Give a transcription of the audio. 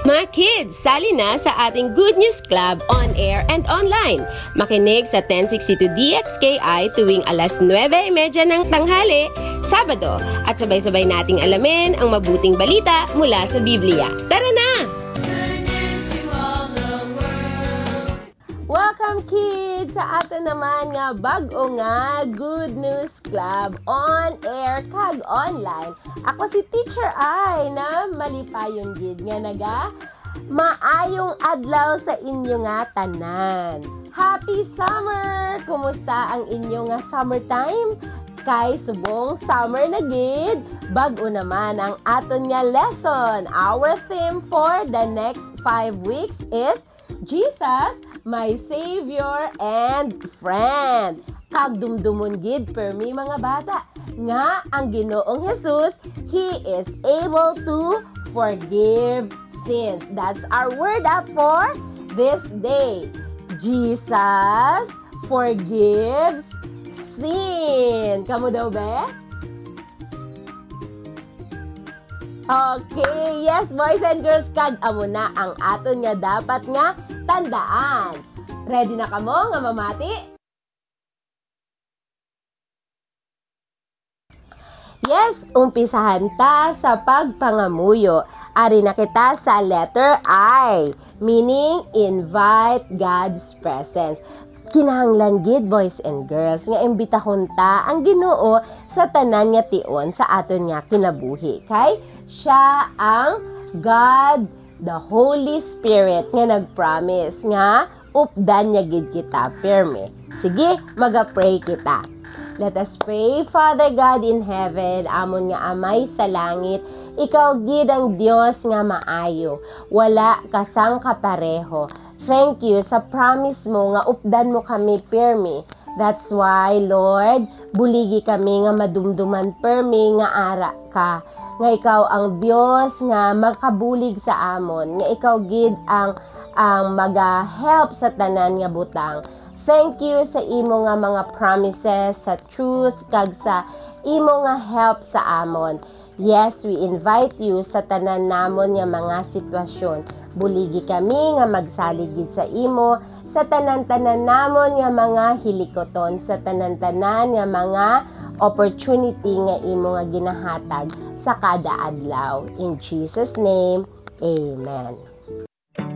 Mga kids, sali na sa ating Good News Club on air and online. Makinig sa 1062 DXKI tuwing alas 9:30 ng tanghali, Sabado, at sabay-sabay nating alamin ang mabuting balita mula sa Biblia. Tara na! Welcome kids sa ato naman nga bag-o nga Good News Club on air kag online. Ako si Teacher Ai na malipayon gid nga naga maayong adlaw sa inyo nga tanan. Happy summer! Kumusta ang inyo nga summertime? Kay subong summer na gid, bag-o naman ang aton nga lesson. Our theme for the next 5 weeks is Jesus, my Savior and Friend. Kag dumdumon gid permi mga bata nga ang Ginoong Jesus, He is able to forgive sins. That's our word up for this day. Jesus forgives sin. Kamu daw be? Okay, yes boys and girls, kag amo na ang aton nga dapat nga tandaan. Ready na kamo nga mamati? Yes, umpisahan ta sa pagpangamuyo. Ari na kita sa letter I, meaning invite God's presence. Kinahanglan gid boys and girls nga imbitahon ta ang Ginoo sa tanan nga tion sa aton nga kinabuhi. Kay siya ang God, the Holy Spirit nga nagpromise nga updan niya gid kita pirmi. Sige, maga-pray kita. Let us pray. Father God in heaven, amon nga amay sa langit, ikaw gid ang Dios nga maayo. Wala kasang kapareho. Thank you sa promise mo nga updan mo kami pirmi. That's why, Lord, buligi kami nga madumduman pirmi nga ara ka. Nga ikaw ang Dios nga makabulig sa amon. Nga ikaw gid ang maga-help sa tanan nga butang. Thank you sa imo nga mga promises, sa truth, kag sa imo nga help sa amon. Yes, we invite you sa tanan namon nga mga sitwasyon. Buligi kami nga magsaligid sa imo, sa tanan-tanan namon nga mga hilikoton, sa tanan-tanan nga mga opportunity nga imo nga ginahatag sa kada adlaw. In Jesus' name, Amen.